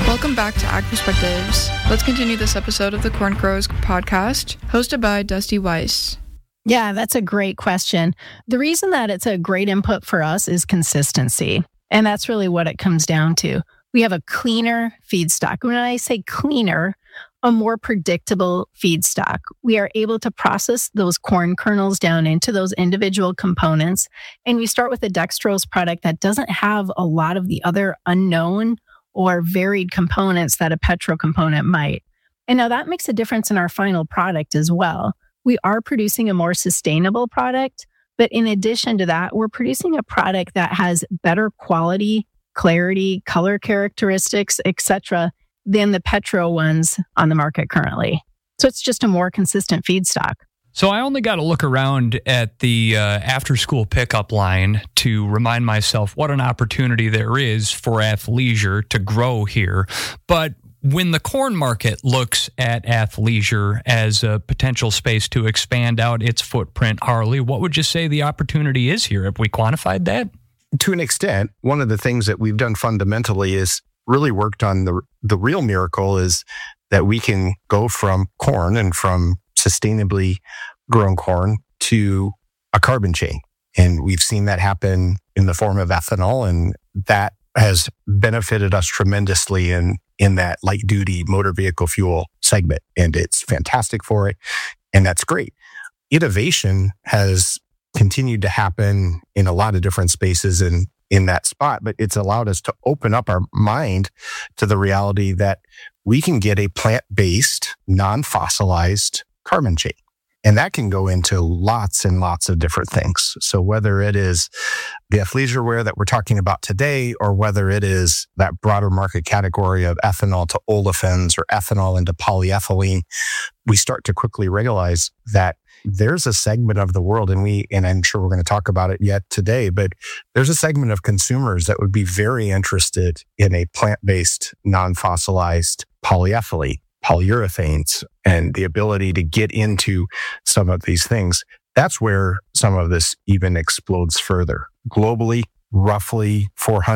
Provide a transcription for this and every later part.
Welcome back to Ag Perspectives. Let's continue this episode of the Corn Growers Podcast, hosted by Dusty Weiss. Yeah, that's a great question. The reason that it's a great input for us is consistency. And that's really what it comes down to. We have a cleaner feedstock. When I say cleaner, a more predictable feedstock. We are able to process those corn kernels down into those individual components. And we start with a dextrose product that doesn't have a lot of the other unknown or varied components that a petro component might. And now that makes a difference in our final product as well. We are producing a more sustainable product, but in addition to that, we're producing a product that has better quality, clarity, color characteristics, etc., than the petro ones on the market currently. So it's just a more consistent feedstock. So I only got to look around at the after-school pickup line to remind myself what an opportunity there is for athleisure to grow here. But when the corn market looks at athleisure as a potential space to expand out its footprint, Harley, what would you say the opportunity is here? Have we quantified that? To an extent, one of the things that we've done fundamentally is really worked on the real miracle is that we can go from corn and from sustainably grown corn to a carbon chain. And we've seen that happen in the form of ethanol, and that has benefited us tremendously in that light duty motor vehicle fuel segment. And it's fantastic for it. And that's great. Innovation has continued to happen in a lot of different spaces in that spot, but it's allowed us to open up our mind to the reality that we can get a plant-based, non-fossilized carbon chain. And that can go into lots and lots of different things. So whether it is the athleisure wear that we're talking about today, or whether it is that broader market category of ethanol to olefins or ethanol into polyethylene, we start to quickly realize that there's a segment of the world, and I'm sure we're going to talk about it yet today, but there's a segment of consumers that would be very interested in a plant-based, non-fossilized polyethylene, polyurethanes, and the ability to get into some of these things. That's where some of this even explodes further. Globally, roughly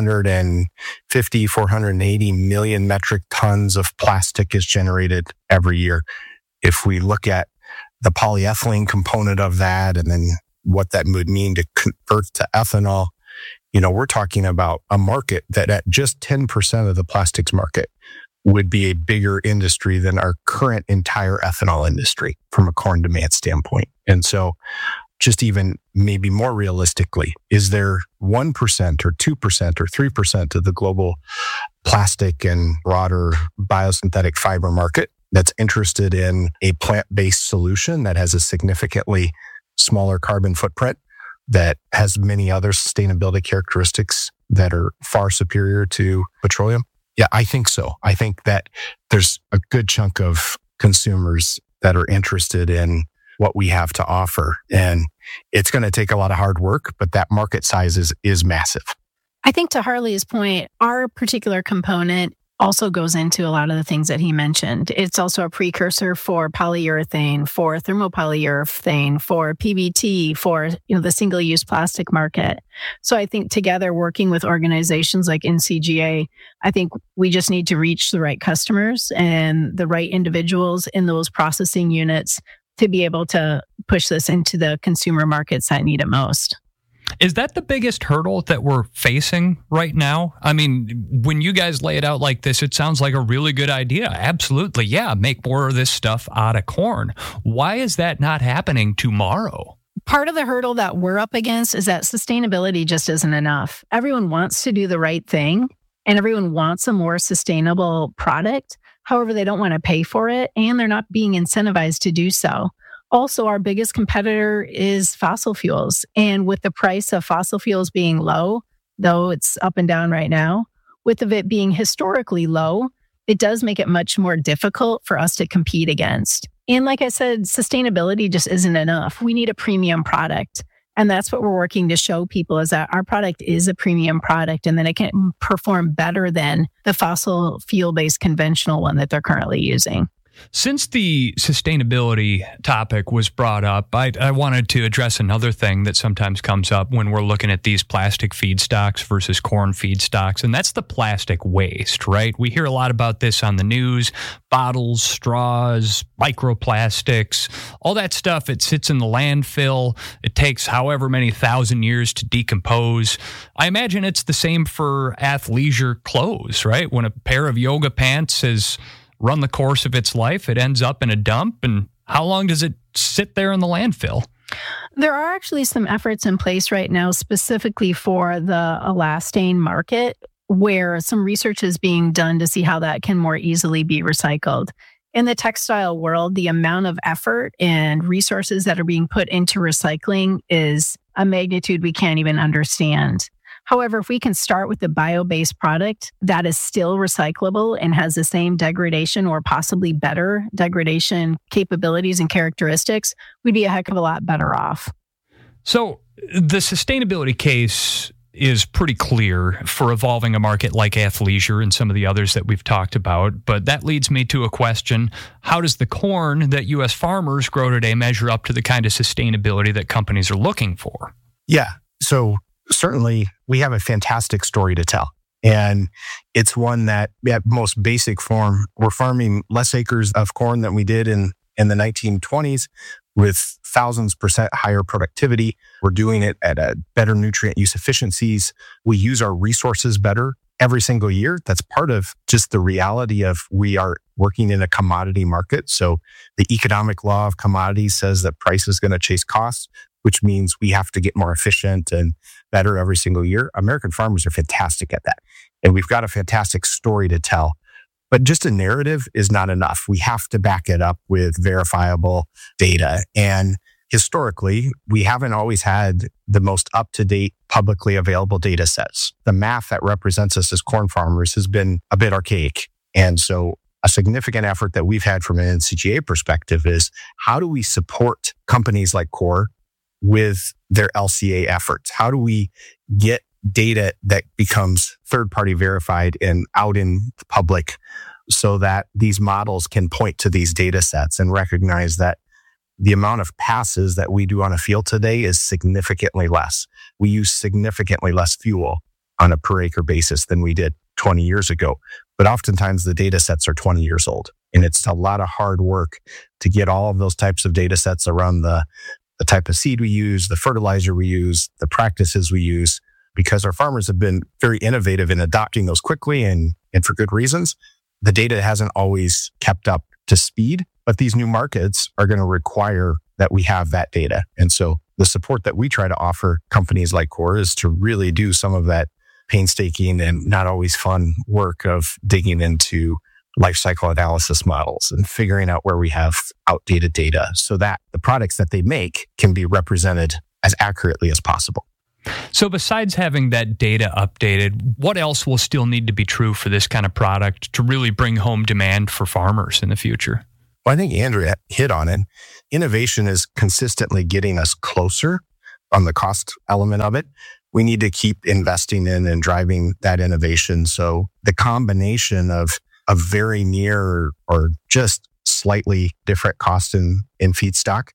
450, 480 million metric tons of plastic is generated every year. If we look at the polyethylene component of that, and then what that would mean to convert to ethanol, we're talking about a market that at just 10% of the plastics market would be a bigger industry than our current entire ethanol industry from a corn demand standpoint. And so just even maybe more realistically, is there 1% or 2% or 3% of the global plastic and broader biosynthetic fiber market that's interested in a plant-based solution that has a significantly smaller carbon footprint, that has many other sustainability characteristics that are far superior to petroleum? Yeah, I think so. I think that there's a good chunk of consumers that are interested in what we have to offer. And it's going to take a lot of hard work, but that market size is massive. I think to Harley's point, our particular component also goes into a lot of the things that he mentioned. It's also a precursor for polyurethane, for thermopolyurethane, for PBT, for the single-use plastic market. So I think together, working with organizations like NCGA, I think we just need to reach the right customers and the right individuals in those processing units to be able to push this into the consumer markets that need it most. Is that the biggest hurdle that we're facing right now? I mean, when you guys lay it out like this, it sounds like a really good idea. Absolutely. Yeah, make more of this stuff out of corn. Why is that not happening tomorrow? Part of the hurdle that we're up against is that sustainability just isn't enough. Everyone wants to do the right thing, and everyone wants a more sustainable product. However, they don't want to pay for it, and they're not being incentivized to do so. Also, our biggest competitor is fossil fuels. And with the price of fossil fuels being low, though it's up and down right now, with it being historically low, it does make it much more difficult for us to compete against. And like I said, sustainability just isn't enough. We need a premium product. And that's what we're working to show people, is that our product is a premium product and that it can perform better than the fossil fuel-based conventional one that they're currently using. Since the sustainability topic was brought up, I wanted to address another thing that sometimes comes up when we're looking at these plastic feedstocks versus corn feedstocks, and that's the plastic waste, right? We hear a lot about this on the news, bottles, straws, microplastics, all that stuff. It sits in the landfill. It takes however many thousand years to decompose. I imagine it's the same for athleisure clothes, right? When a pair of yoga pants has run the course of its life, it ends up in a dump. And how long does it sit there in the landfill? There are actually some efforts in place right now specifically for the elastane market, where some research is being done to see how that can more easily be recycled. In the textile world, the amount of effort and resources that are being put into recycling is a magnitude we can't even understand. However, if we can start with a bio-based product that is still recyclable and has the same degradation or possibly better degradation capabilities and characteristics, we'd be a heck of a lot better off. So the sustainability case is pretty clear for evolving a market like athleisure and some of the others that we've talked about. But that leads me to a question. How does the corn that U.S. farmers grow today measure up to the kind of sustainability that companies are looking for? Yeah. So certainly we have a fantastic story to tell. And it's one that at most basic form, we're farming less acres of corn than we did in the 1920s with thousands % higher productivity. We're doing it at a better nutrient use efficiencies. We use our resources better every single year. That's part of just the reality of we are working in a commodity market. So the economic law of commodities says that price is going to chase costs, which means we have to get more efficient and better every single year. American farmers are fantastic at that. And we've got a fantastic story to tell. But just a narrative is not enough. We have to back it up with verifiable data. And historically, we haven't always had the most up-to-date, publicly available data sets. The math that represents us as corn farmers has been a bit archaic. And so a significant effort that we've had from an NCGA perspective is how do we support companies like Core with their LCA efforts? How do we get data that becomes third-party verified and out in the public so that these models can point to these data sets and recognize that the amount of passes that we do on a field today is significantly less. We use significantly less fuel on a per acre basis than we did 20 years ago. But oftentimes the data sets are 20 years old. And it's a lot of hard work to get all of those types of data sets around the type of seed we use, the fertilizer we use, the practices we use, because our farmers have been very innovative in adopting those quickly and for good reasons. The data hasn't always kept up to speed, but these new markets are going to require that we have that data. And so the support that we try to offer companies like Core is to really do some of that painstaking and not always fun work of digging into life cycle analysis models and figuring out where we have outdated data so that the products that they make can be represented as accurately as possible. So besides having that data updated, what else will still need to be true for this kind of product to really bring home demand for farmers in the future? Well, I think Andrea hit on it. Innovation is consistently getting us closer on the cost element of it. We need to keep investing in and driving that innovation. So the combination of a very near or just slightly different cost in feedstock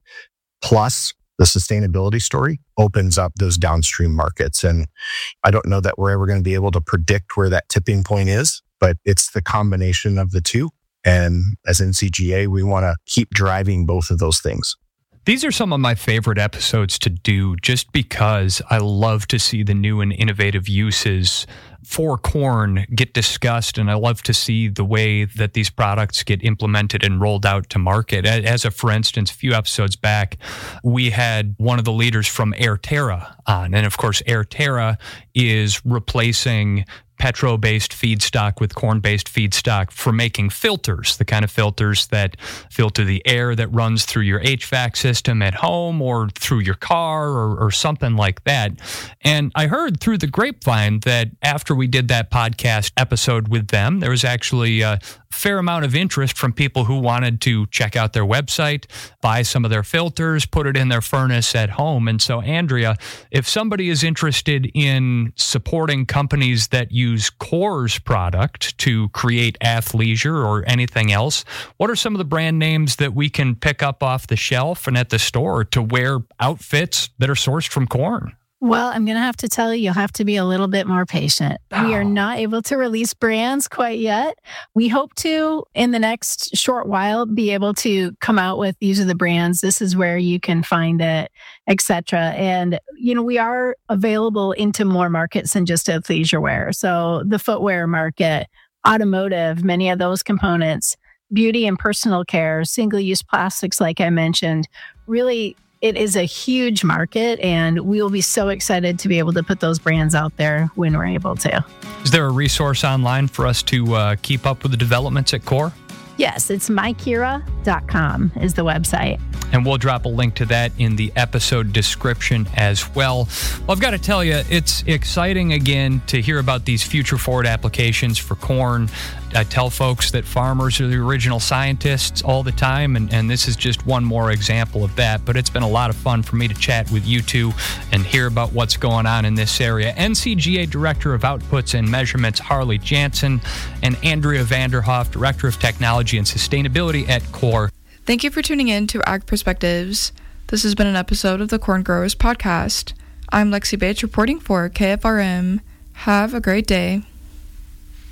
plus the sustainability story opens up those downstream markets. And I don't know that we're ever going to be able to predict where that tipping point is, but it's the combination of the two. And as NCGA, we want to keep driving both of those things. These are some of my favorite episodes to do just because I love to see the new and innovative uses for corn get discussed, and I love to see the way that these products get implemented and rolled out to market. As a for instance, a few episodes back, we had one of the leaders from Airterra on, and of course, Airterra is replacing petro-based feedstock with corn-based feedstock for making filters, the kind of filters that filter the air that runs through your HVAC system at home or through your car or something like that. And I heard through the grapevine that after we did that podcast episode with them, there was actually a fair amount of interest from people who wanted to check out their website, buy some of their filters, put it in their furnace at home. And so, Andrea, if somebody is interested in supporting companies that use use Core's product to create athleisure or anything else, what are some of the brand names that we can pick up off the shelf and at the store to wear outfits that are sourced from Corn? Well, I'm going to have to tell you, you'll have to be a little bit more patient. We are not able to release brands quite yet. We hope to, in the next short while, be able to come out with these are the brands, this is where you can find it, etc. And, we are available into more markets than just athleisure wear. So the footwear market, automotive, many of those components, beauty and personal care, single-use plastics, like I mentioned, really, it is a huge market, and we will be so excited to be able to put those brands out there when we're able to. Is there a resource online for us to keep up with the developments at Core? Yes, it's mykira.com is the website. And we'll drop a link to that in the episode description as well. Well, I've got to tell you, it's exciting again to hear about these future forward applications for corn. I tell folks that farmers are the original scientists all the time, and this is just one more example of that. But it's been a lot of fun for me to chat with you two and hear about what's going on in this area. NCGA Director of Outputs and Measurements, Harley Jansen, and Andrea Vanderhoff, Director of Technology and Sustainability at Core. Thank you for tuning in to Ag Perspectives. This has been an episode of the Corn Growers Podcast. I'm Lexi Bates reporting for KFRM. Have a great day.